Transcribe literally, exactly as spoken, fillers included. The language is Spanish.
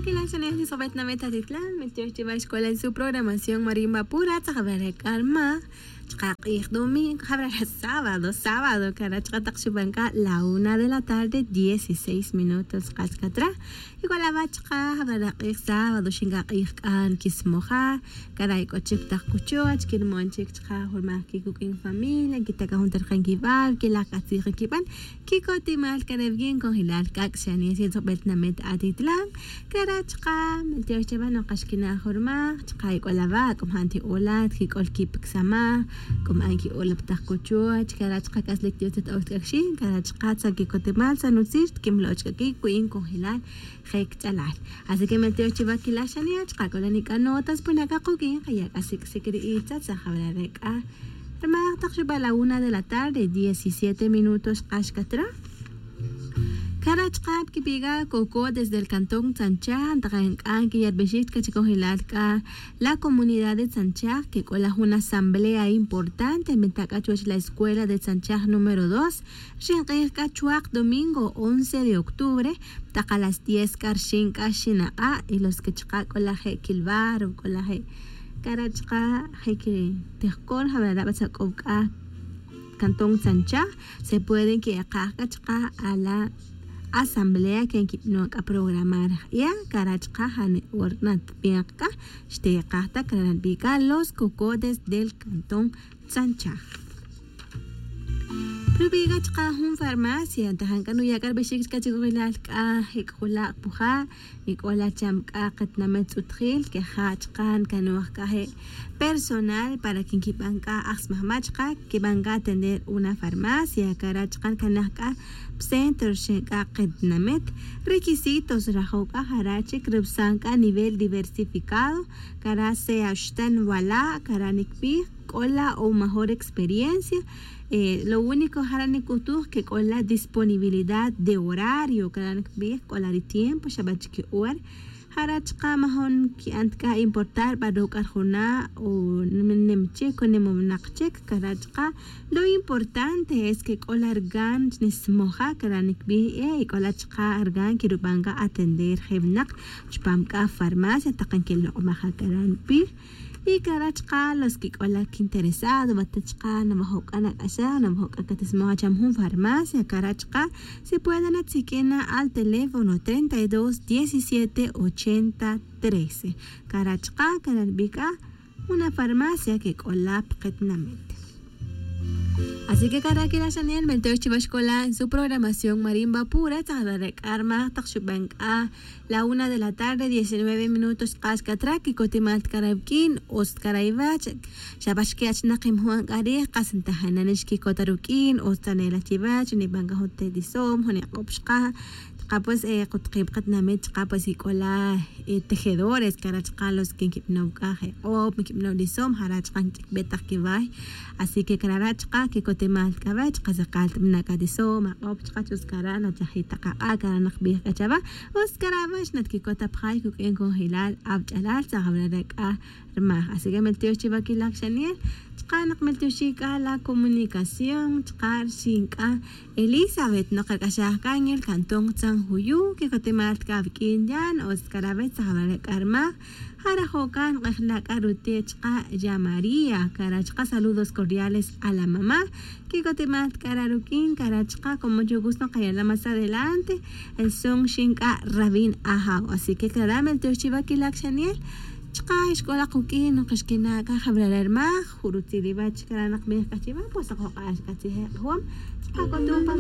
que la chanel de Sobet Namet Atitlán, metió lleva escuela en su programación Marimba Pura, Tzahabare Karma, Chakik Domingo, Habrá sábado, sábado, Karachkatak Shubanka, la una de la tarde, dieciséis minutos, Kaskatra, igual a Bachka, Habrá sábado, Shingakik An Kismoja, Karaiko Chiptak Kuchoach, Kirmonchik, Hormaki Cooking Familia, Kitaka Hunter Hankibar, Kilakati Rikipan, Kiko Timal Karevgin con Hilal Kakshani, y Sobet Namet Atitlán, Karachka, metió lleva no Kashkina Horma, Chkaiko Lava, como Hanti Olat, Kikol Kipik Sama, como Anki Olap Takuchua, Karachka Kaslik Yotet Oskakshin, Karachka Kiko Timal, Sanusist, Kim Lochka Kikuin con Hilal, Hek Chalal. Así que metió lleva Kilashani, Chkaiko Lanika Notas, Punaka Cooking, Hayakasik Sikri Itzat, Sahabrareka. Hermana, a la una de la tarde, diecisiete minutos, Kashkatra. Karachkab Kipiga Coco desde el cantón Sanchá, Tagankan, Kiyarbeshit, Kachicohilalka, la comunidad de Sanchá, que con una asamblea importante, Metacachuach, la escuela de Sanchá número dos, Shinkachuach, domingo once de octubre, Taca las diez, Karshinka, Shinaa, y los que con la G Kilbar, o con la G. Karachka, Heke, Tejkol, Habradabasakovka, Cantón Sanchá, se pueden que acá a la asamblea que no a programar ya Karachka, Hane Ornat Piaka, Stekata, Karanbika, los cocodes del Cantón Sanchá. Rubiga chka hun farmacia tahan kanu yakar beshik kachigolal ka hekula puja ikola chamka qatnamet utkhil ke hachkan kanu ka personal para quien kibanka asmahmachka que van a atender una farmacia karachkan kanaka center sheka qatnamet requisitos rajoka harache kribsanka nivel diversificado kara se ashtan wala karanikpi cola o mejor experiencia. Eh, lo único es que con la disponibilidad de horario, con la de tiempo, shabachki or, harachka mahon ki antka importar barokar jona o nemche con nemomnakchek karachka. Lo importante es que con la argan nismoja karanikbi e con la chka argan que rubanga atender jebnak chpamka farmacia takan que lo maja karanpi. Y karachka los que con la que interesado batachka namahok anak asa namahok akatismoa chamhun farmacia karachka se pueden adquirir al teléfono treinta y dos diecisiete ochenta trece. Karachka karalbika una farmacia que con la pqetnamente. Así que Karaki la Chanel Melteo Chivascola en su programación Marimba Pura, Tadarek Arma, Takshubank a la una de la tarde, diecinueve minutos, Kaskatrak y Kotimat Karabkin, Ostkarayvach, Shabashkiach Nakim Juan Kari, Kasantahananishki Kotarukin, Ostanela Chivach, Nibanga Hote Disom, Honekopshka. Pues eh kutqib qatnamet pues ikola tejedores karachqa los que kipno kaje o kipno disom harachqan betak kibay así que karachqa que kotemal kabach qazaqalt mnaka disom opchqa chuskarana chahita qaqa kana khbih kachaba oskaravash natkikota bkhay kuken con hilal abjalal sahabraka rma así que melteo chivaki lakshaniel Qanak meltushika la comunicación chqar shinka Elizabeth no qarqashaqan el cantón San Juyu que kotemat kabkin yan oskarabet sahabrek arma harajokan qhlak arute chqa ya María karachqa saludos cordiales a la mamá que kotemat kararukin karachqa con mucho gusto qayala más adelante el son shinka Rabin Ajao así que claramente meltushibaki lakshaniel Chka escola kukin no kashkina ka habrar ma khuruti diba chkara nak me kachiba pues ako ka kachhe hom chka ko